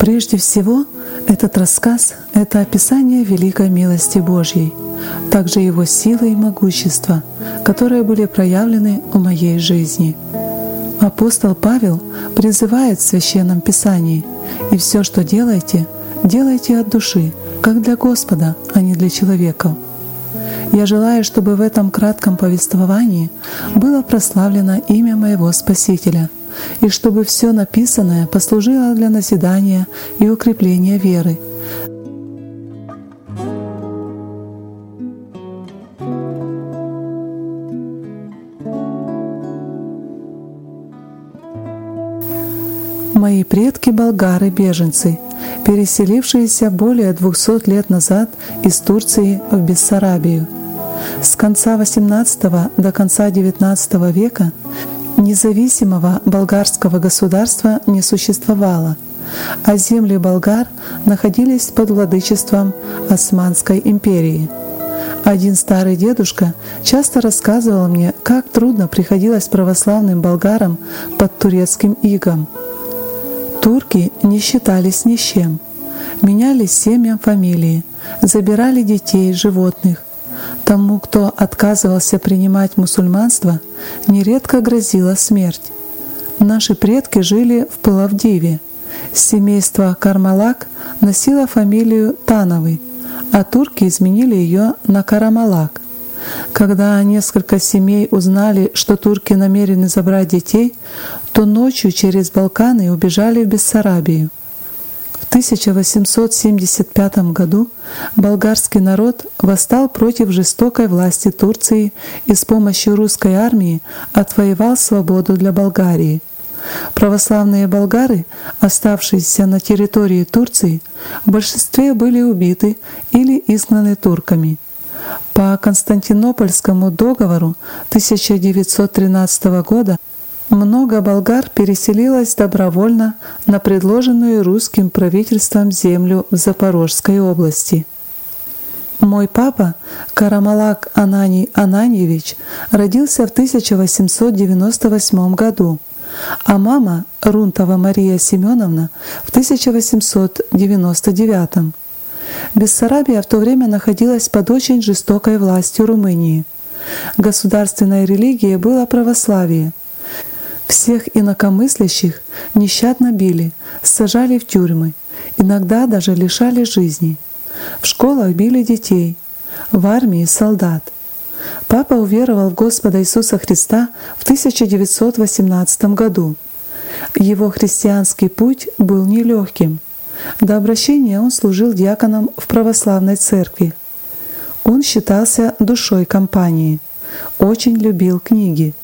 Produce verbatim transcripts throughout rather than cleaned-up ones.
Прежде всего, этот рассказ — это описание великой милости Божьей, также Его силы и могущества, которые были проявлены в моей жизни. Апостол Павел призывает в Священном Писании: «И все, что делаете, делайте от души, как для Господа, а не для человеков». Я желаю, чтобы в этом кратком повествовании было прославлено имя моего Спасителя, и чтобы все написанное послужило для назидания и укрепления веры. Мои предки — болгары-беженцы, переселившиеся более двухсот лет назад из Турции в Бессарабию. С конца восемнадцатого до конца девятнадцатого века независимого болгарского государства не существовало, а земли болгар находились под владычеством Османской империи. Один старый дедушка часто рассказывал мне, как трудно приходилось православным болгарам под турецким игом. Турки не считались ни с чем, меняли семьям фамилии, забирали детей, животных. Тому, кто отказывался принимать мусульманство, нередко грозила смерть. Наши предки жили в Пловдиве. Семейство Кармалак носило фамилию Тановы, а турки изменили ее на Карамалак. Когда несколько семей узнали, что турки намерены забрать детей, то ночью через Балканы убежали в Бессарабию. В тысяча восемьсот семьдесят пятом году болгарский народ восстал против жестокой власти Турции и с помощью русской армии отвоевал свободу для Болгарии. Православные болгары, оставшиеся на территории Турции, в большинстве были убиты или изгнаны турками. По Константинопольскому договору тысяча девятьсот тринадцатого года много болгар переселилось добровольно на предложенную русским правительством землю в Запорожской области. Мой папа, Карамалак Ананий Ананьевич, родился в тысяча восемьсот девяносто восьмом году, а мама, Рунтова Мария Семеновна, в тысяча восемьсот девяносто девятом. Бессарабия в то время находилась под очень жестокой властью Румынии. Государственной религией было православие. Всех инакомыслящих нещадно били, сажали в тюрьмы, иногда даже лишали жизни. В школах били детей, в армии — солдат. Папа уверовал в Господа Иисуса Христа в тысяча девятьсот восемнадцатом году. Его христианский путь был нелегким. До обращения он служил диаконом в православной церкви. Он считался душой компании, очень любил книги.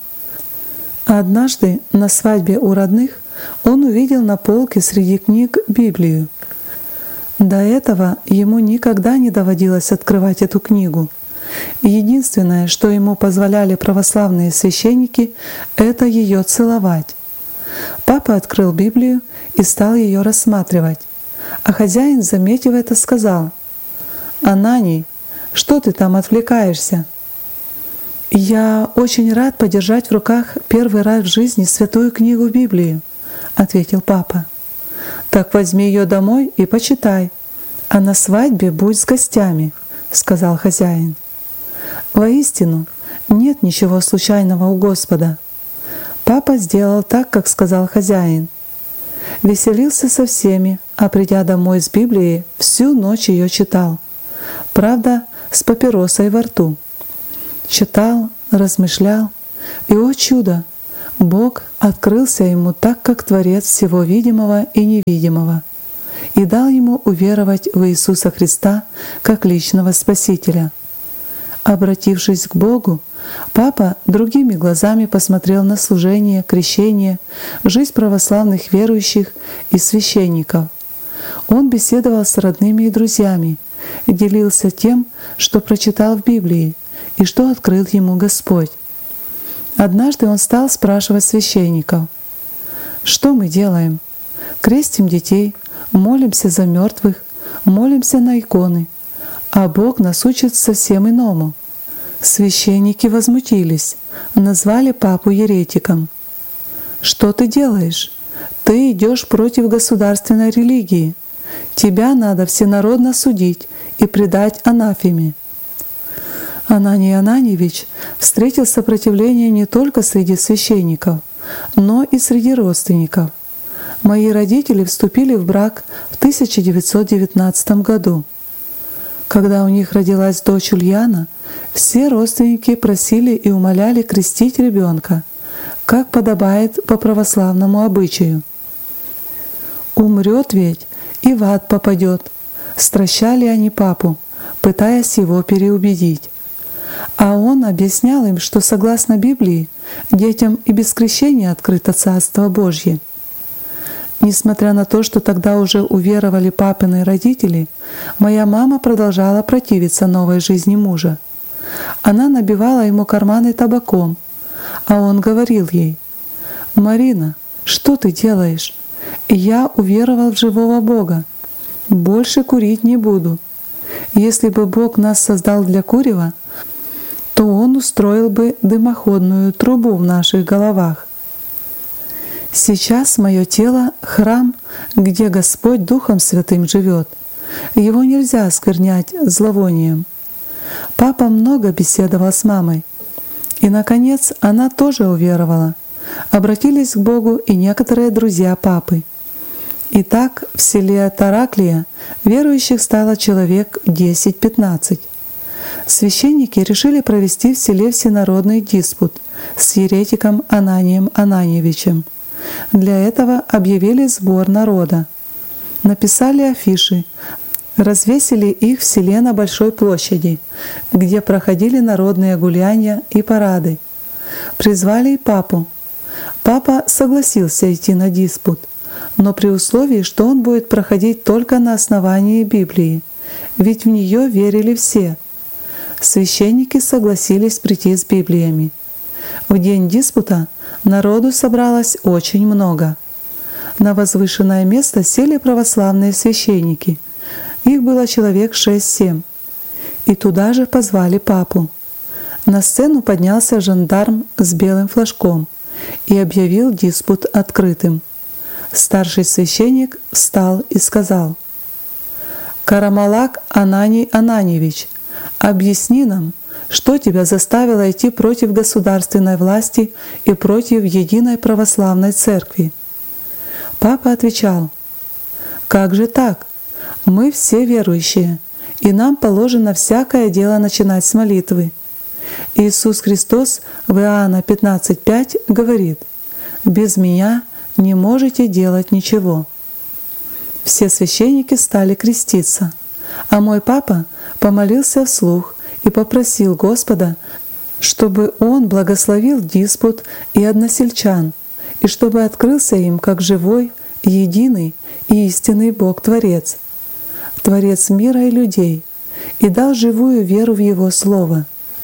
Однажды на свадьбе у родных он увидел на полке среди книг Библию. До этого ему никогда не доводилось открывать эту книгу. Единственное, что ему позволяли православные священники, это ее целовать. Папа открыл Библию и стал ее рассматривать. А хозяин, заметив это, сказал: «Ананий, что ты там отвлекаешься?» «Я очень рад подержать в руках первый раз в жизни святую книгу Библию», — ответил папа. «Так возьми ее домой и почитай, а на свадьбе будь с гостями», — сказал хозяин. Воистину, нет ничего случайного у Господа. Папа сделал так, как сказал хозяин. Веселился со всеми, а придя домой с Библией, всю ночь ее читал. Правда, с папиросой во рту. Читал, размышлял, и, о чудо, Бог открылся ему так, как Творец всего видимого и невидимого, и дал ему уверовать в Иисуса Христа как личного Спасителя. Обратившись к Богу, папа другими глазами посмотрел на служение, крещение, жизнь православных верующих и священников. Он беседовал с родными и друзьями, делился тем, что прочитал в Библии и что открыл ему Господь. Однажды он стал спрашивать священников: «Что мы делаем? Крестим детей, молимся за мертвых, молимся на иконы, а Бог нас учит совсем иному». Священники возмутились, назвали папу еретиком. «Что ты делаешь? Ты идешь против государственной религии. Тебя надо всенародно судить и предать анафеме». Ананий Ананьевич встретил сопротивление не только среди священников, но и среди родственников. Мои родители вступили в брак в тысяча девятьсот девятнадцатом году. Когда у них родилась дочь Ульяна, все родственники просили и умоляли крестить ребенка, как подобает по православному обычаю. «Умрет ведь и в ад попадет», — стращали они папу, пытаясь его переубедить. А он объяснял им, что согласно Библии детям и без крещения открыто Царство Божье. Несмотря на то, что тогда уже уверовали папины родители, моя мама продолжала противиться новой жизни мужа. Она набивала ему карманы табаком, а он говорил ей: «Марина, что ты делаешь? Я уверовал в живого Бога. Больше курить не буду. Если бы Бог нас создал для курева, то Он устроил бы дымоходную трубу в наших головах. Сейчас мое тело — храм, где Господь Духом Святым живет. Его нельзя осквернять зловонием». Папа много беседовал с мамой. И, наконец, она тоже уверовала. Обратились к Богу и некоторые друзья папы. Итак, в селе Тараклия верующих стало человек десять-пятнадцать. Священники решили провести в селе всенародный диспут с еретиком Ананием Ананьевичем. Для этого объявили сбор народа. Написали афиши, развесили их в селе на Большой площади, где проходили народные гуляния и парады. Призвали и папу. Папа согласился идти на диспут, но при условии, что он будет проходить только на основании Библии, ведь в нее верили все. Священники согласились прийти с Библиями. В день диспута народу собралось очень много. На возвышенное место сели православные священники. Их было человек шесть-семь. И туда же позвали папу. На сцену поднялся жандарм с белым флажком и объявил диспут открытым. Старший священник встал и сказал: «Карамалак Ананий Ананьевич, объясни нам, что тебя заставило идти против государственной власти и против единой православной церкви?» Папа отвечал: «Как же так? Мы все верующие, и нам положено всякое дело начинать с молитвы. Иисус Христос в Иоанна пятнадцать пять говорит: «Без Меня не можете делать ничего». Все священники стали креститься, а мой папа помолился вслух и попросил Господа, чтобы Он благословил диспут и односельчан, и чтобы открылся им как живой, единый и истинный Бог-Творец, Творец мира и людей, и дал живую веру в Его Слово.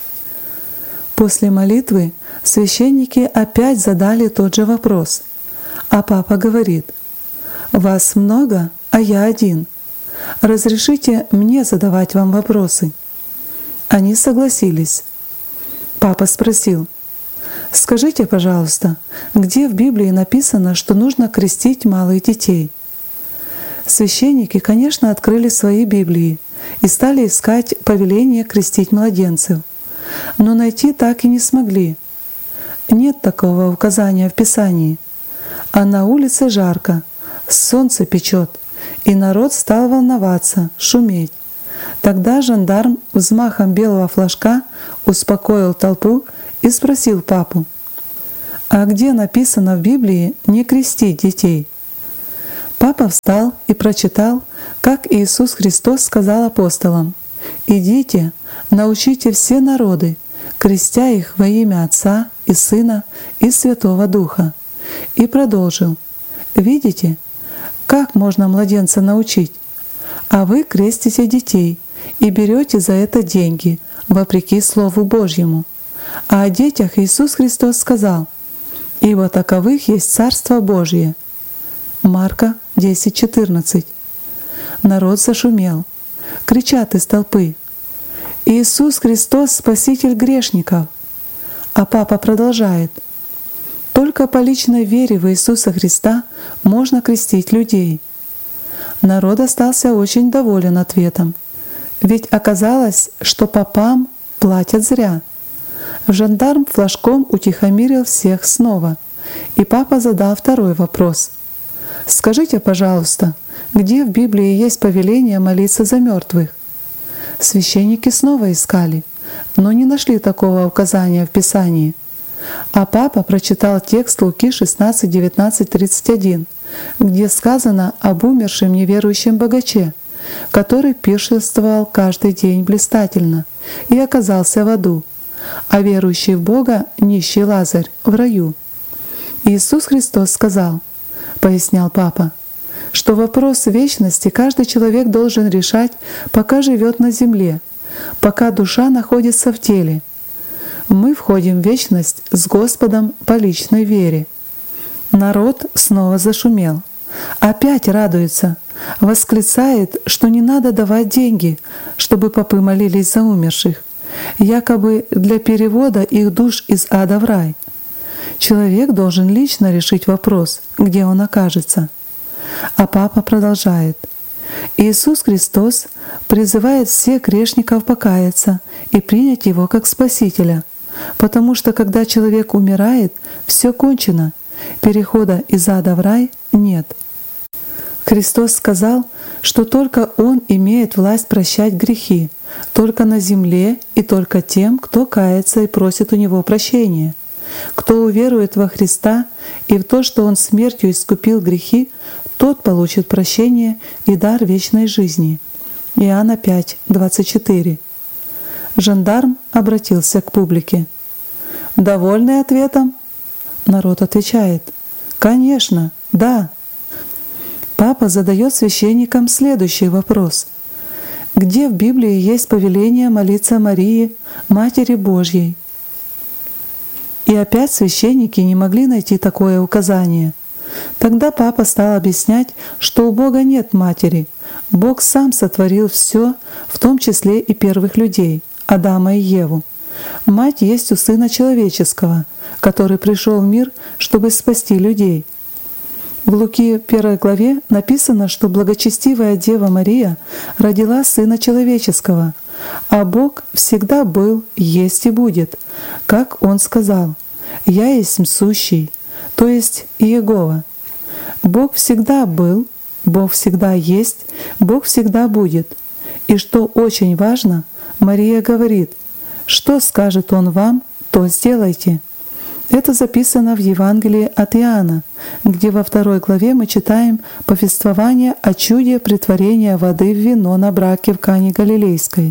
После молитвы священники опять задали тот же вопрос, а папа говорит: «Вас много, а я один. Разрешите мне задавать вам вопросы?» Они согласились. Папа спросил: «Скажите, пожалуйста, где в Библии написано, что нужно крестить малых детей?» Священники, конечно, открыли свои Библии и стали искать повеление крестить младенцев, но найти так и не смогли. Нет такого указания в Писании. А на улице жарко, солнце печет, и народ стал волноваться, шуметь. Тогда жандарм взмахом белого флажка успокоил толпу и спросил папу: «А где написано в Библии не крестить детей?» Папа встал и прочитал, как Иисус Христос сказал апостолам: «Идите, научите все народы, крестя их во имя Отца и Сына и Святого Духа». И продолжил: «Видите, как можно младенца научить? А вы крестите детей и берете за это деньги, вопреки Слову Божьему. А о детях Иисус Христос сказал: ибо таковых есть Царство Божье». Марка десять четырнадцать. Народ зашумел. Кричат из толпы: «Иисус Христос — Спаситель грешников!» А папа продолжает: «Только только по личной вере в Иисуса Христа можно крестить людей. Народ остался очень доволен ответом, ведь оказалось, что попам платят зря. Жандарм флажком утихомирил всех снова, и папа задал второй вопрос. «Скажите, пожалуйста, где в Библии есть повеление молиться за мертвых?» Священники снова искали, но не нашли такого указания в Писании. А папа прочитал текст Луки шестнадцать, девятнадцать, тридцать один, где сказано об умершем неверующем богаче, который пиршествовал каждый день блистательно и оказался в аду, а верующий в Бога нищий Лазарь в раю. Иисус Христос сказал, пояснял папа, что вопрос вечности каждый человек должен решать, пока живет на земле, пока душа находится в теле. Мы входим в вечность с Господом по личной вере. Народ снова зашумел. Опять радуется, восклицает, что не надо давать деньги, чтобы попы молились за умерших, якобы для перевода их душ из ада в рай. Человек должен лично решить вопрос, где он окажется. А папа продолжает. Иисус Христос призывает всех грешников покаяться и принять Его как Спасителя, потому что когда человек умирает, все кончено, перехода из ада в рай нет. Христос сказал, что только Он имеет власть прощать грехи, только на земле и только тем, кто кается и просит у Него прощения. Кто уверует во Христа и в то, что Он смертью искупил грехи, тот получит прощение и дар вечной жизни. Иоанна пять, двадцать четыре. Жандарм обратился к публике. «Довольны ответом?» Народ отвечает. «Конечно, да». Папа задает священникам следующий вопрос. Где в Библии есть повеление молиться Марии, Матери Божьей? И опять священники не могли найти такое указание. Тогда папа стал объяснять, что у Бога нет матери. Бог сам сотворил все, в том числе и первых людей, Адама и Еву. Мать есть у Сына Человеческого, который пришел в мир, чтобы спасти людей. В Луки первой главе написано, что благочестивая Дева Мария родила Сына Человеческого, а Бог всегда был, есть и будет, как Он сказал: «Я есть сущий», то есть Иегова. Бог всегда был, Бог всегда есть, Бог всегда будет. И что очень важно, Мария говорит: «Что скажет Он вам, то сделайте». Это записано в Евангелии от Иоанна, где во второй главе мы читаем повествование о чуде претворения воды в вино на браке в Кане Галилейской.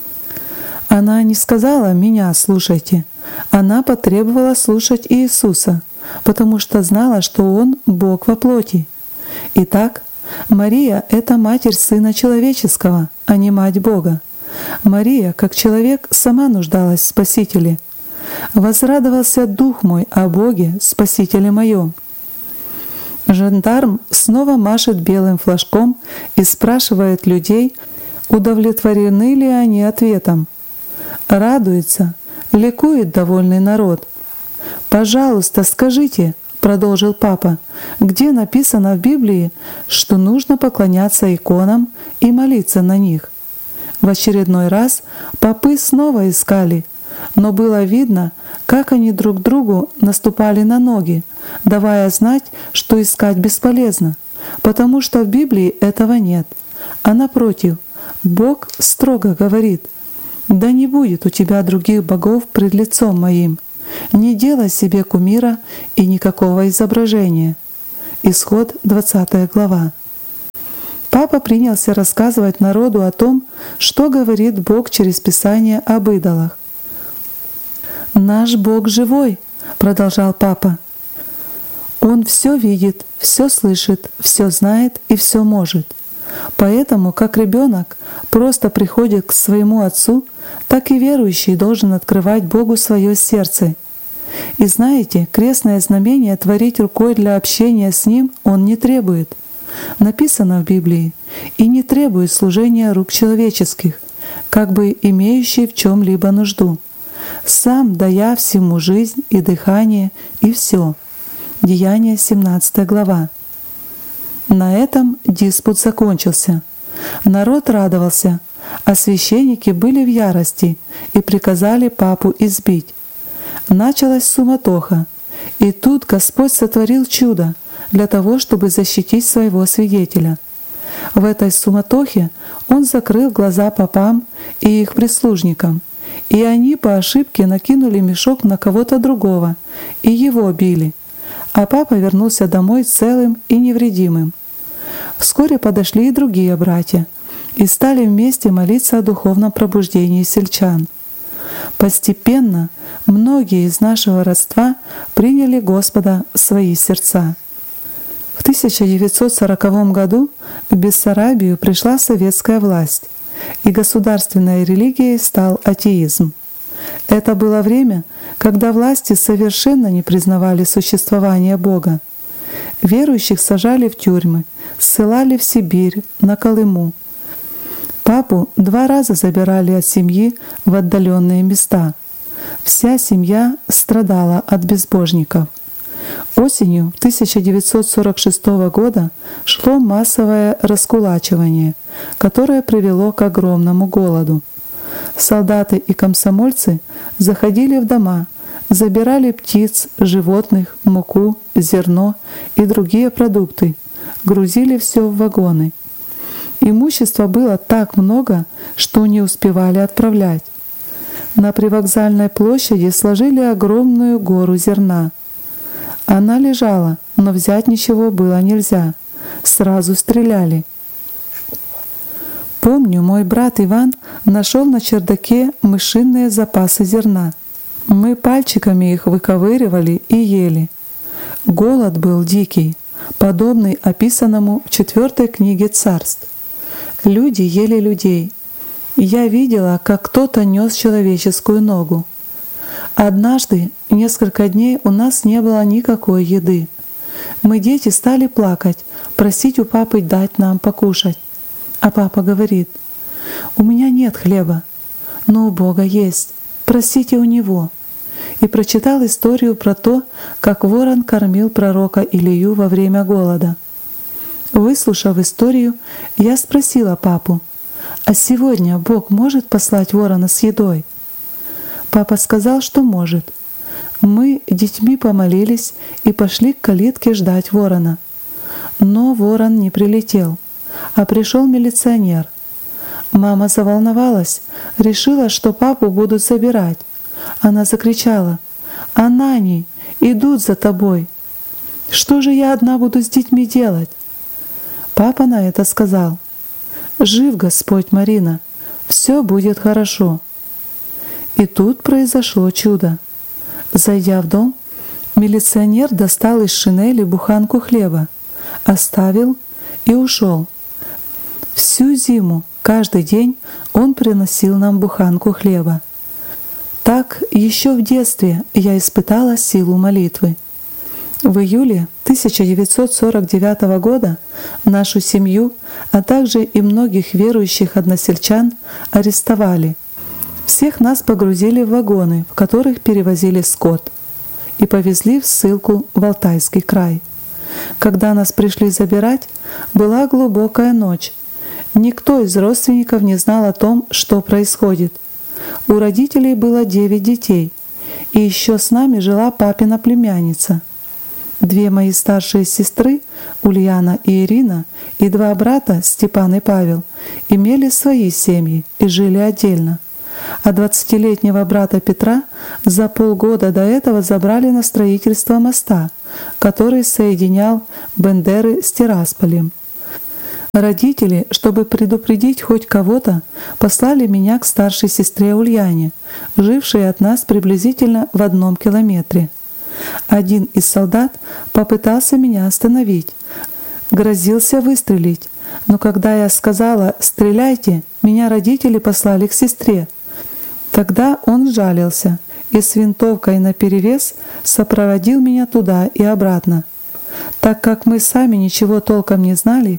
Она не сказала «меня слушайте», она потребовала слушать Иисуса, потому что знала, что Он — Бог во плоти. Итак, Мария — это Матерь Сына Человеческого, а не Мать Бога. Мария, как человек, сама нуждалась в Спасителе. «Возрадовался Дух мой о Боге, Спасителе моем». Жандарм снова машет белым флажком и спрашивает людей, удовлетворены ли они ответом. Радуется, ликует довольный народ. «Пожалуйста, скажите», — продолжил папа, «где написано в Библии, что нужно поклоняться иконам и молиться на них?» В очередной раз попы снова искали, но было видно, как они друг другу наступали на ноги, давая знать, что искать бесполезно, потому что в Библии этого нет. А напротив, Бог строго говорит: «Да не будет у тебя других богов пред лицом моим, не делай себе кумира и никакого изображения». Исход двадцатая глава. Папа принялся рассказывать народу о том, что говорит Бог через Писание об идолах. «Наш Бог живой», — продолжал папа. «Он все видит, все слышит, все знает и все может. Поэтому, как ребенок просто приходит к своему отцу, так и верующий должен открывать Богу свое сердце. И знаете, крестное знамение творить рукой для общения с Ним Он не требует. Написано в Библии: «И не требует служения рук человеческих, как бы имеющий в чем-либо нужду, сам дая всему жизнь и дыхание, и все». Деяния, семнадцатая глава. На этом диспут закончился. Народ радовался, а священники были в ярости и приказали папу избить. Началась суматоха, и тут Господь сотворил чудо для того, чтобы защитить своего свидетеля. В этой суматохе Он закрыл глаза попам и их прислужникам, и они по ошибке накинули мешок на кого-то другого, и его били, а папа вернулся домой целым и невредимым. Вскоре подошли и другие братья, и стали вместе молиться о духовном пробуждении сельчан. Постепенно многие из нашего родства приняли Господа в свои сердца. В тысяча девятьсот сороковом году в Бессарабию пришла советская власть, и государственной религией стал атеизм. Это было время, когда власти совершенно не признавали существование Бога. Верующих сажали в тюрьмы, ссылали в Сибирь, на Колыму. Папу два раза забирали от семьи в отдаленные места. Вся семья страдала от безбожников. Осенью тысяча девятьсот сорок шестого года шло массовое раскулачивание, которое привело к огромному голоду. Солдаты и комсомольцы заходили в дома, забирали птиц, животных, муку, зерно и другие продукты, грузили все в вагоны. Имущества было так много, что не успевали отправлять. На привокзальной площади сложили огромную гору зерна. Она лежала, но взять ничего было нельзя. Сразу стреляли. Помню, мой брат Иван нашел на чердаке мышиные запасы зерна. Мы пальчиками их выковыривали и ели. Голод был дикий, подобный описанному в четвертой книге Царств. Люди ели людей. Я видела, как кто-то нес человеческую ногу. Однажды, несколько дней, у нас не было никакой еды. Мы, дети, стали плакать, просить у папы дать нам покушать. А папа говорит: «У меня нет хлеба, но у Бога есть, просите у Него». И прочитал историю про то, как ворон кормил пророка Илию во время голода. Выслушав историю, я спросила папу: «А сегодня Бог может послать ворона с едой?» Папа сказал, что может. Мы детьми помолились и пошли к калитке ждать ворона. Но ворон не прилетел, а пришел милиционер. Мама заволновалась, решила, что папу будут забирать. Она закричала: «Анани, идут за тобой! Что же я одна буду с детьми делать?» Папа на это сказал: «Жив Господь, Марина, все будет хорошо». И тут произошло чудо. Зайдя в дом, милиционер достал из шинели буханку хлеба, оставил и ушел. Всю зиму, каждый день он приносил нам буханку хлеба. Так еще в детстве я испытала силу молитвы. В июле тысяча девятьсот сорок девятого года нашу семью, а также и многих верующих односельчан арестовали. Всех нас погрузили в вагоны, в которых перевозили скот, и повезли в ссылку в Алтайский край. Когда нас пришли забирать, была глубокая ночь. Никто из родственников не знал о том, что происходит. У родителей было девять детей, и еще с нами жила папина племянница. Две мои старшие сестры, Ульяна и Ирина, и два брата, Степан и Павел, имели свои семьи и жили отдельно. А двадцатилетнего брата Петра за полгода до этого забрали на строительство моста, который соединял Бендеры с Тирасполем. Родители, чтобы предупредить хоть кого-то, послали меня к старшей сестре Ульяне, жившей от нас приблизительно в одном километре. Один из солдат попытался меня остановить, грозился выстрелить, но когда я сказала «стреляйте», меня родители послали к сестре. Тогда он сжалился и с винтовкой наперевес сопроводил меня туда и обратно. Так как мы сами ничего толком не знали,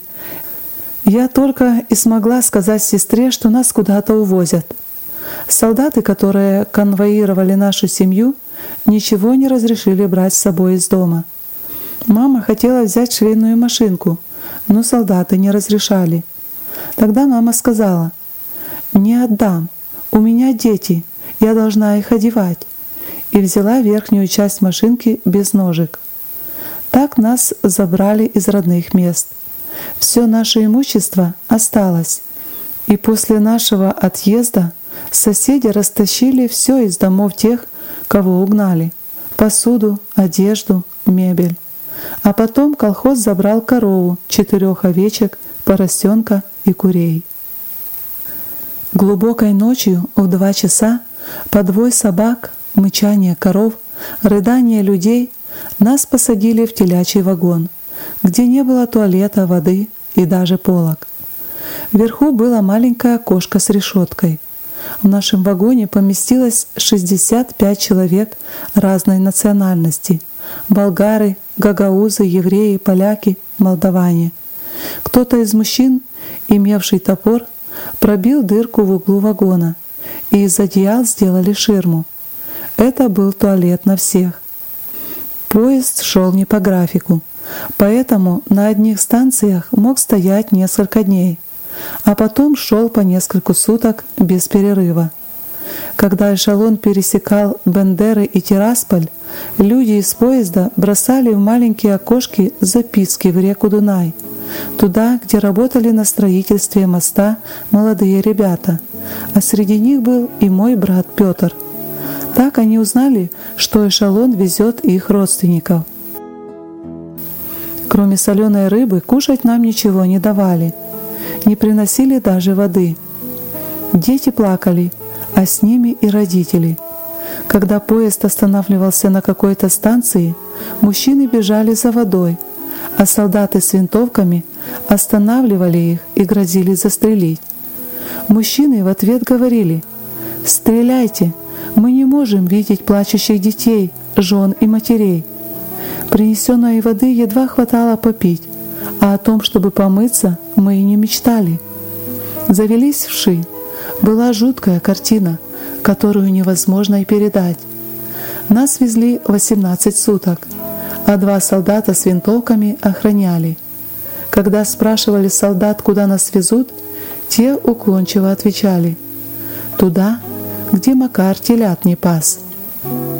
я только и смогла сказать сестре, что нас куда-то увозят. Солдаты, которые конвоировали нашу семью, ничего не разрешили брать с собой из дома. Мама хотела взять швейную машинку, но солдаты не разрешали. Тогда мама сказала: «Не отдам, у меня дети, я должна их одевать», и взяла верхнюю часть машинки без ножек. Так нас забрали из родных мест. Все наше имущество осталось, и после нашего отъезда соседи растащили все из домов тех, кого угнали: посуду, одежду, мебель. А потом колхоз забрал корову, четырех овечек, поросенка и курей. Глубокой ночью в два часа под вой собак, мычание коров, рыдание людей нас посадили в телячий вагон, где не было туалета, воды и даже полок. Вверху было маленькое окошко с решеткой. В нашем вагоне поместилось шестьдесят пять человек разной национальности: болгары, гагаузы, евреи, поляки, молдаване. Кто-то из мужчин, имевший топор, пробил дырку в углу вагона, и из одеял сделали ширму. Это был туалет на всех. Поезд шел не по графику, поэтому на одних станциях мог стоять несколько дней, а потом шел по несколько суток без перерыва. Когда эшелон пересекал Бендеры и Тирасполь, люди из поезда бросали в маленькие окошки записки в реку Дунай, туда, где работали на строительстве моста молодые ребята, а среди них был и мой брат Петр. Так они узнали, что эшелон везет их родственников. Кроме соленой рыбы, кушать нам ничего не давали, не приносили даже воды. Дети плакали, а с ними и родители. Когда поезд останавливался на какой-то станции, мужчины бежали за водой, а солдаты с винтовками останавливали их и грозили застрелить. Мужчины в ответ говорили: «Стреляйте, мы не можем видеть плачущих детей, жен и матерей». Принесенной воды едва хватало попить, а о том, чтобы помыться, мы и не мечтали. Завелись вши. Была жуткая картина, которую невозможно и передать. Нас везли восемнадцать суток, а два солдата с винтовками охраняли. Когда спрашивали солдат, куда нас везут, те уклончиво отвечали: «Туда, где Макар телят не пас».